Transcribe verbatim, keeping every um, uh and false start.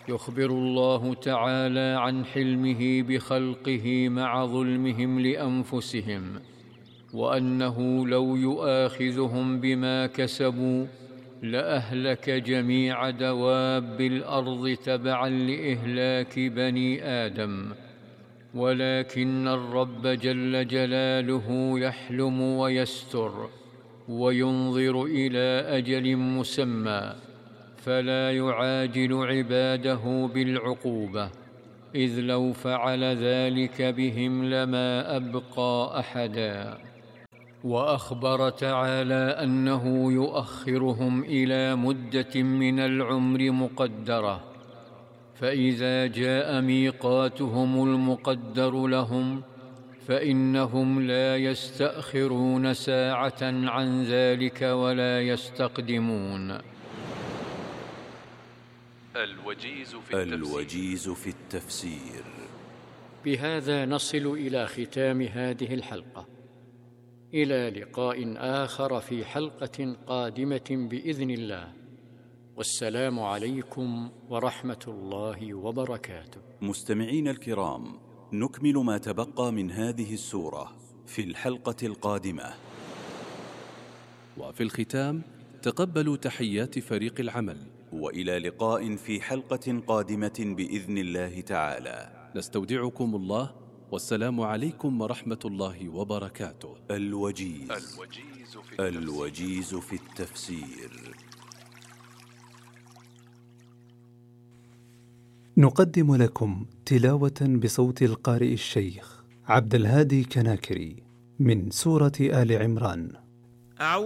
يخبر الله تعالى عن حلمه بخلقه مع ظلمهم لأنفسهم، وأنه لو يؤاخذهم بما كسبوا لأهلك جميع دواب الأرض تبعا لإهلاك بني آدم، ولكن الرب جل جلاله يحلم ويستر وينظر إلى أجل مسمى، فلا يعاجل عباده بالعقوبة، إذ لو فعل ذلك بهم لما أبقى أحدا. وأخبر تعالى أنه يؤخرهم إلى مدة من العمر مقدرة، فإذا جاء ميقاتهم المقدر لهم فإنهم لا يستأخرون ساعة عن ذلك ولا يستقدمون. الوجيز في التفسير, الوجيز في التفسير. بهذا نصل إلى ختام هذه الحلقة، إلى لقاء آخر في حلقة قادمة بإذن الله، والسلام عليكم ورحمة الله وبركاته. مستمعين الكرام، نكمل ما تبقى من هذه السورة في الحلقة القادمة. وفي الختام تقبلوا تحيات فريق العمل، وإلى لقاء في حلقة قادمة بإذن الله تعالى. نستودعكم الله، والسلام عليكم ورحمة الله وبركاته. الوجيز, الوجيز, في, الوجيز في التفسير. نقدم لكم تلاوة بصوت القارئ الشيخ عبد الهادي كناكري من سورة آل عمران.